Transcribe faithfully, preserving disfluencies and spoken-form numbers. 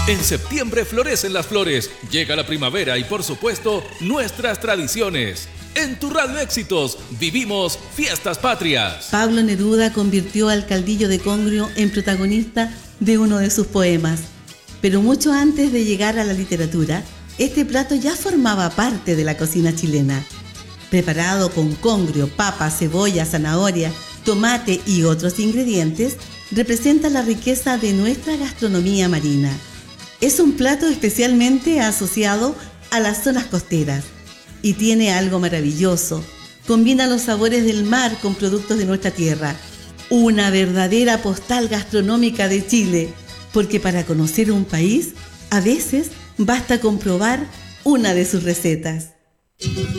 En septiembre florecen las flores, llega la primavera y por supuesto nuestras tradiciones. En tu Radio Éxitos vivimos fiestas patrias. Pablo Neruda convirtió al Caldillo de Congrio en protagonista de uno de sus poemas. Pero mucho antes de llegar a la literatura, este plato ya formaba parte de la cocina chilena. Preparado con congrio, papa, cebolla, zanahoria, tomate y otros ingredientes, representa la riqueza de nuestra gastronomía marina. Es un plato especialmente asociado a las zonas costeras y tiene algo maravilloso. Combina los sabores del mar con productos de nuestra tierra. Una verdadera postal gastronómica de Chile, porque para conocer un país, a veces basta comprobar una de sus recetas.